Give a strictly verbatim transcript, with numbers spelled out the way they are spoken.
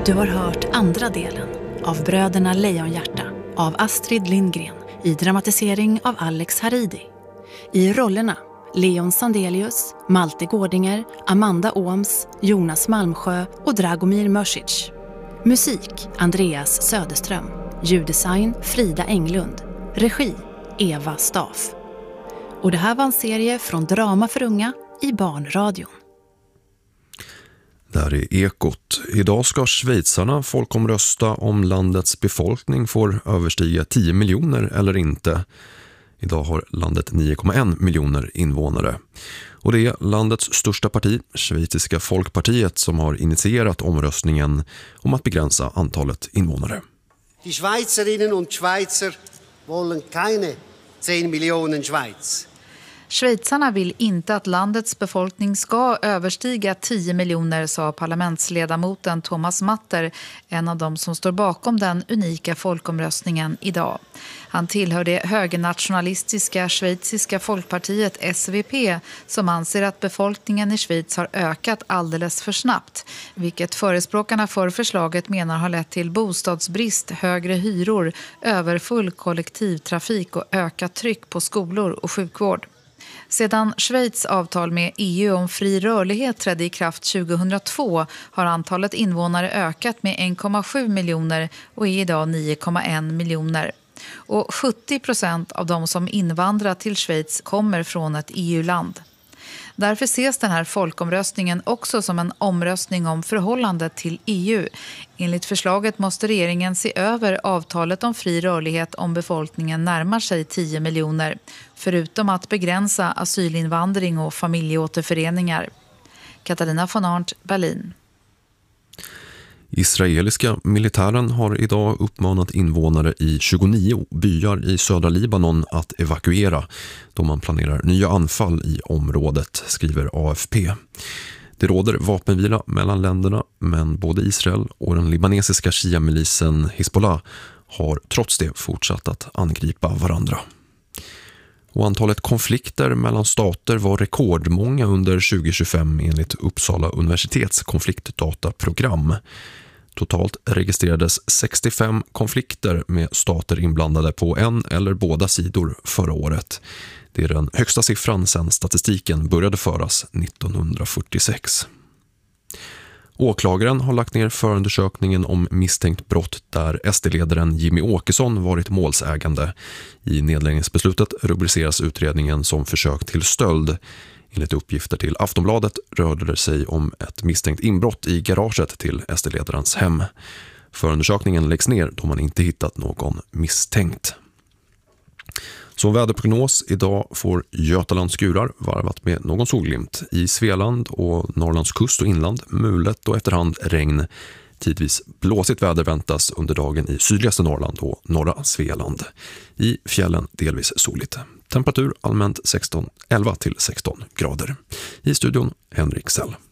Du har hört andra delen av Bröderna Lejonhjärta av Astrid Lindgren i dramatisering av Alex Haridi. I rollerna Leon Sandelius, Malte Gårdinger, Amanda Ooms, Jonas Malmsjö och Dragomir Mrsic. Musik Andreas Söderström. Ljuddesign Frida Englund. Regi Eva Staff. Och det här var en serie från Drama för unga i Barnradion. Där är Ekot. Idag ska schweizarna folkomrösta om landets befolkning får överstiga tio miljoner eller inte. Idag har landet nio komma en miljoner invånare. Och det är landets största parti, Schweiziska Folkpartiet, som har initierat omröstningen om att begränsa antalet invånare. Die Schweizerinnen und Schweizer wollen keine zehn Millionen Schweiz. Schweizarna vill inte att landets befolkning ska överstiga tio miljoner, sa parlamentsledamoten Thomas Matter, en av dem som står bakom den unika folkomröstningen idag. Han tillhör det högernationalistiska schweiziska folkpartiet S V P som anser att befolkningen i Schweiz har ökat alldeles för snabbt, vilket förespråkarna för förslaget menar har lett till bostadsbrist, högre hyror, överfull kollektivtrafik och ökat tryck på skolor och sjukvård. Sedan Schweiz avtal med E U om fri rörlighet trädde i kraft tjugohundratvå har antalet invånare ökat med en komma sju miljoner och är idag nio komma en miljoner. Och sjuttio procent av de som invandrar till Schweiz kommer från ett E U-land. Därför ses den här folkomröstningen också som en omröstning om förhållandet till E U. Enligt förslaget måste regeringen se över avtalet om fri rörlighet om befolkningen närmar sig tio miljoner, förutom att begränsa asylinvandring och familjeåterföreningar. Katarina von Arndt, Berlin. Israeliska militären har idag uppmanat invånare i tjugonio byar i södra Libanon att evakuera då man planerar nya anfall i området, skriver A F P. Det råder vapenvila mellan länderna, men både Israel och den libanesiska shia-milisen Hezbollah har trots det fortsatt att angripa varandra. Och antalet konflikter mellan stater var rekordmånga under tjugo tjugofem enligt Uppsala universitets konfliktdataprogram. Totalt registrerades sextiofem konflikter med stater inblandade på en eller båda sidor förra året. Det är den högsta siffran sedan statistiken började föras nittonhundrafyrtiosex. Åklagaren har lagt ner förundersökningen om misstänkt brott där S D-ledaren Jimmy Åkesson varit målsägande. I nedläggningsbeslutet rubriceras utredningen som försök till stöld. Enligt uppgifter till Aftonbladet rörde det sig om ett misstänkt inbrott i garaget till S D-ledarens hem. Förundersökningen läggs ner då man inte hittat någon misstänkt. Som väderprognos idag får Götalands skurar varvat med någon solglimt. I Svealand och Norrlands kust och inland mulet och efterhand regn. Tidvis blåsigt väder väntas under dagen i sydligaste Norrland och norra Svealand. I fjällen delvis soligt. Temperatur allmänt sexton, elva till sexton grader. I studion Henrik Sell.